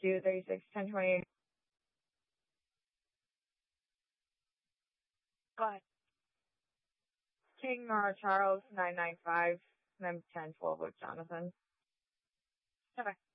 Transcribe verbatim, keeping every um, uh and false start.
two, thirty-six, ten, twenty. Go ahead. King Nora Charles, nine nine five, and I'm ten twelve with Jonathan. Okay.